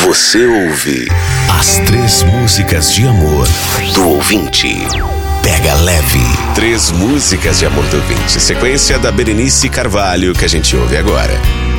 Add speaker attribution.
Speaker 1: Você ouve
Speaker 2: as 3 músicas de amor
Speaker 1: do ouvinte.
Speaker 2: Pega Leve.
Speaker 1: 3 músicas de amor do ouvinte. Sequência da Berenice Carvalho que a gente ouve agora.